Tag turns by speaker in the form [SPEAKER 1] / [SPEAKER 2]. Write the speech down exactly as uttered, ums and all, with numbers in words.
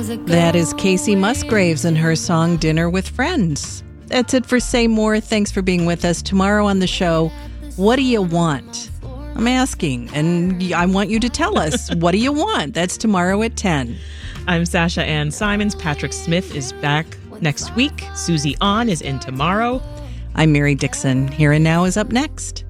[SPEAKER 1] That is Casey Musgraves and her song Dinner with Friends. That's it for Say More. Thanks for being with us. Tomorrow on the show, what do you want? I'm asking, and I want you to tell us, what do you want? That's tomorrow at ten.
[SPEAKER 2] I'm Sasha Ann Simons. Patrick Smith is back next week. Susie On is in tomorrow.
[SPEAKER 1] I'm Mary Dixon. Here and Now is up next.